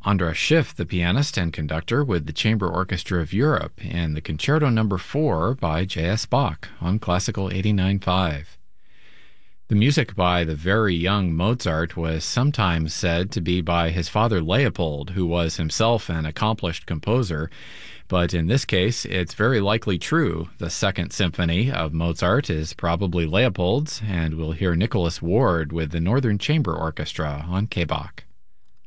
Andras Schiff, the pianist and conductor with the Chamber Orchestra of Europe, and the Concerto No. 4 by J.S. Bach on Classical 89.5. The music by the very young Mozart was sometimes said to be by his father Leopold, who was himself an accomplished composer, but in this case it's very likely true. The Second Symphony of Mozart is probably Leopold's, and we'll hear Nicholas Ward with the Northern Chamber Orchestra on K-Bach.